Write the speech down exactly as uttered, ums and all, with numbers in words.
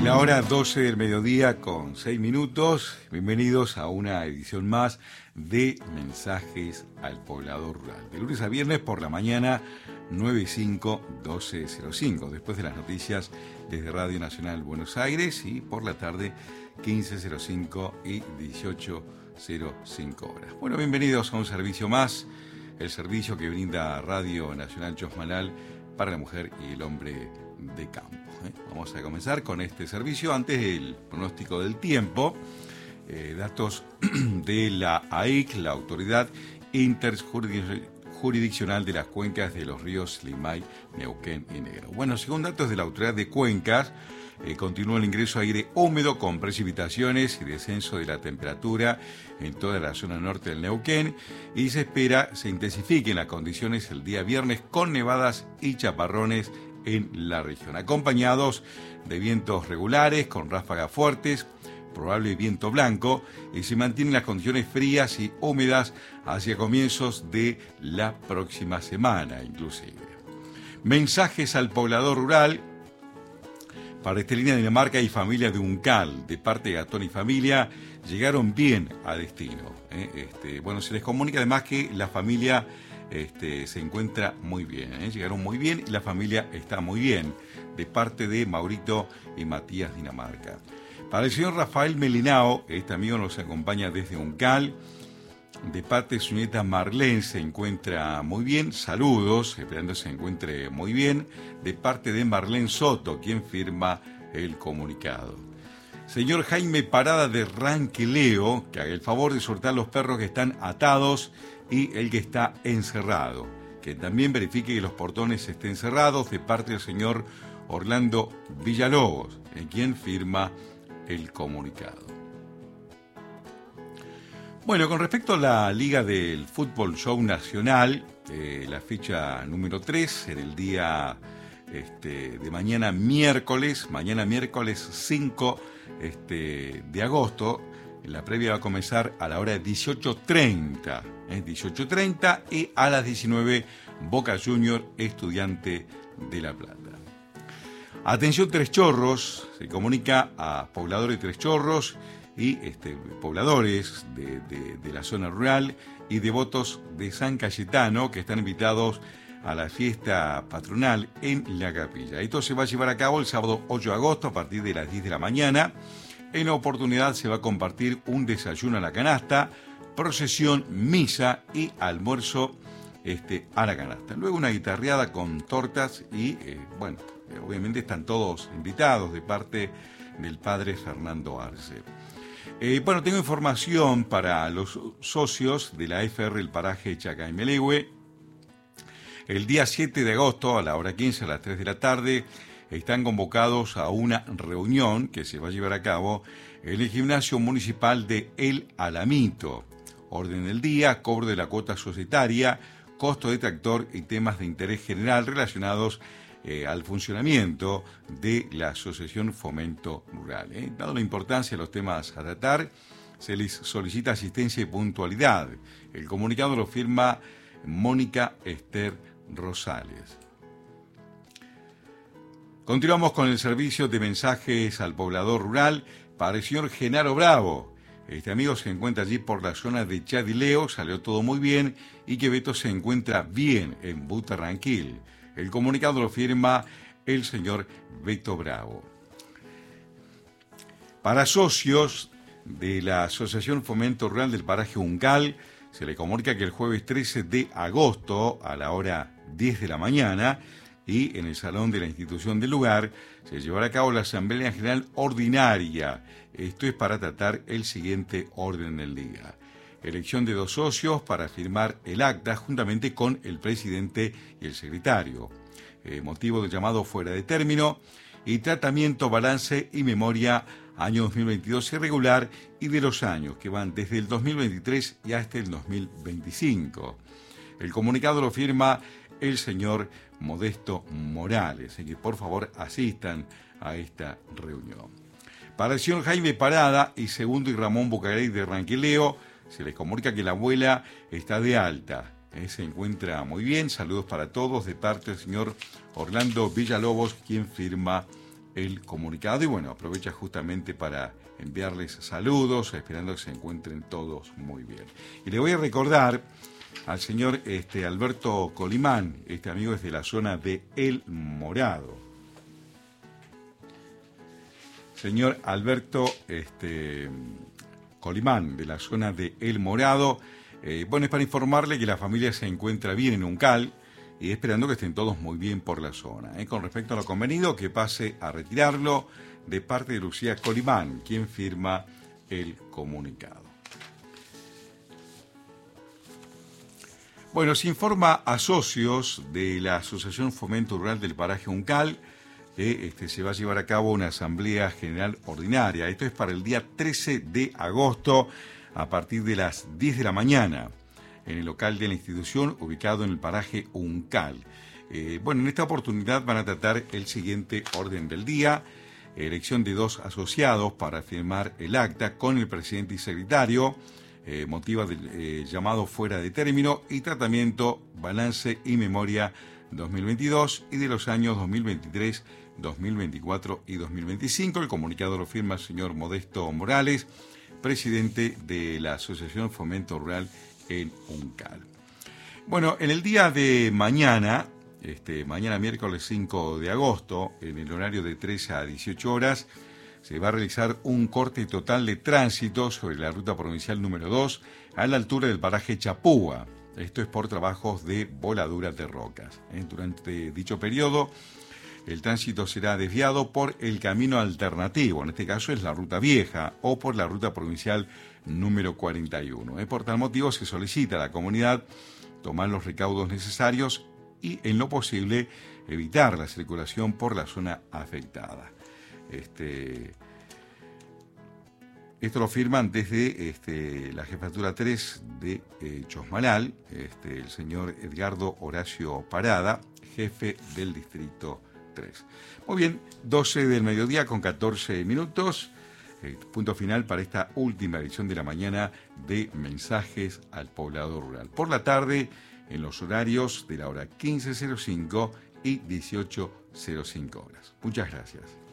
La hora doce del mediodía con seis minutos. Bienvenidos a una edición más de Mensajes al Poblador Rural. De lunes a viernes por la mañana, nueve y cinco, doce cero cinco. Después de las noticias desde Radio Nacional Buenos Aires, y por la tarde, quince cero cinco y dieciocho cero cinco horas. Bueno, bienvenidos a un servicio más. El servicio que brinda Radio Nacional Chosmalal para la mujer y el hombre de campo. ¿eh? Vamos a comenzar con este servicio. Antes el pronóstico del tiempo, eh, datos de la A I C, la Autoridad Interjurisdiccional de las Cuencas de los ríos Limay, Neuquén y Negro. Bueno, según datos de la Autoridad de Cuencas, eh, continúa el ingreso de aire húmedo con precipitaciones y descenso de la temperatura en toda la zona norte del Neuquén, y se espera se intensifiquen las condiciones el día viernes con nevadas y chaparrones en la región, acompañados de vientos regulares con ráfagas fuertes, probable viento blanco, y se mantienen las condiciones frías y húmedas hacia comienzos de la próxima semana inclusive. Mensajes al poblador rural para Estelina Dinamarca y familia de Uncal, de parte de Gastón y familia, llegaron bien a destino. ¿eh? Este, bueno, se les comunica además que la familia Este, se encuentra muy bien, ¿eh? llegaron muy bien y la familia está muy bien, de parte de Maurito y Matías Dinamarca. Para el señor Rafael Melinao, este amigo nos acompaña desde Uncal, de parte de su nieta Marlene, se encuentra muy bien, saludos, esperando se encuentre muy bien, de parte de Marlene Soto, quien firma el comunicado. Señor Jaime Parada de Ranqueleo, que haga el favor de soltar los perros que están atados y el que está encerrado, que también verifique que los portones estén cerrados, de parte del señor Orlando Villalobos, en quien firma el comunicado. Bueno, con respecto a la Liga del Fútbol Show Nacional, eh, la fecha número tres, en el día este, de mañana miércoles, mañana miércoles cinco este, de agosto, la previa va a comenzar a la hora de dieciocho treinta, ¿eh? dieciocho treinta, y a las diecinueve Boca Junior, Estudiante de La Plata. Atención Tres Chorros, se comunica a pobladores de Tres Chorros y este, pobladores de, de, de la zona rural y devotos de San Cayetano que están invitados a la fiesta patronal en la capilla. Esto se va a llevar a cabo el sábado ocho de agosto a partir de las diez de la mañana. En la oportunidad se va a compartir un desayuno a la canasta, procesión, misa y almuerzo este, a la canasta. Luego una guitarreada con tortas y, eh, bueno, obviamente están todos invitados de parte del padre Fernando Arce. Eh, bueno, tengo información para los socios de la F R El Paraje Chacaimelegüe. El día siete de agosto, a la hora quince, a las tres de la tarde, están convocados a una reunión que se va a llevar a cabo en el gimnasio municipal de El Alamito. Orden del día, cobro de la cuota societaria, costo de tractor y temas de interés general relacionados eh, al funcionamiento de la Asociación Fomento Rural. ¿eh? Dado la importancia de los temas a tratar, se les solicita asistencia y puntualidad. El comunicado lo firma Mónica Esther Rosales. Continuamos con el servicio de mensajes al poblador rural para el señor Genaro Bravo. Este amigo se encuentra allí por la zona de Chadileo, salió todo muy bien y que Beto se encuentra bien en Butarranquil. El comunicado lo firma el señor Beto Bravo. Para socios de la Asociación Fomento Rural del Paraje Uncal, se le comunica que el jueves trece de agosto a la hora diez de la mañana y en el salón de la institución del lugar se llevará a cabo la Asamblea General Ordinaria. Esto es para tratar el siguiente orden del día. Elección de dos socios para firmar el acta juntamente con el presidente y el secretario. Eh, motivo del llamado fuera de término y tratamiento, balance y memoria año dos mil veintidós irregular y de los años que van desde el dos mil veintitrés y hasta el dos mil veinticinco. El comunicado lo firma el señor Modesto Morales, así que por favor asistan a esta reunión. Para el señor Jaime Parada y Segundo y Ramón Bucarey de Ranqueleo, se les comunica que la abuela está de alta, eh, se encuentra muy bien. Saludos para todos de parte del señor Orlando Villalobos, quien firma el comunicado. Y bueno, aprovecha justamente para enviarles saludos, esperando que se encuentren todos muy bien. Y le voy a recordar al señor este, Alberto Colimán, este amigo es de la zona de El Morado. Señor Alberto este, Colimán, de la zona de El Morado. Eh, bueno, es para informarle que la familia se encuentra bien en Uncal y esperando que estén todos muy bien por la zona. Eh, con respecto a lo convenido, que pase a retirarlo de parte de Lucía Colimán, quien firma el comunicado. Bueno, se informa a socios de la Asociación Fomento Rural del Paraje Uncal que este, se va a llevar a cabo una asamblea general ordinaria. Esto es para el día trece de agosto a partir de las diez de la mañana en el local de la institución ubicado en el paraje Uncal. Eh, bueno, en esta oportunidad van a tratar el siguiente orden del día: elección de dos asociados para firmar el acta con el presidente y secretario, eh, motiva del eh, llamado fuera de término y tratamiento, balance y memoria dos mil veintidós y de los años dos mil veintitrés, dos mil veinticuatro y dos mil veinticinco. El comunicado lo firma el señor Modesto Morales, presidente de la Asociación Fomento Rural en Uncal. Bueno, en el día de mañana, este, mañana miércoles cinco de agosto, en el horario de trece a dieciocho horas, se va a realizar un corte total de tránsito sobre la ruta provincial número dos a la altura del paraje Chapúa. Esto es por trabajos de voladura de rocas. ¿eh? Durante dicho periodo, el tránsito será desviado por el camino alternativo, en este caso es la ruta vieja, o por la ruta provincial número cuarenta y uno. ¿eh? Por tal motivo se solicita a la comunidad tomar los recaudos necesarios y, en lo posible, evitar la circulación por la zona afectada. Este... Esto lo firman desde este, la jefatura tres de eh, Chosmalal, este, el señor Edgardo Horacio Parada, jefe del distrito tres. Muy bien, doce del mediodía con catorce minutos, eh, punto final para esta última edición de la mañana de Mensajes al Poblado Rural. Por la tarde, en los horarios de la hora quince cero cinco y dieciocho cero cinco horas. Muchas gracias.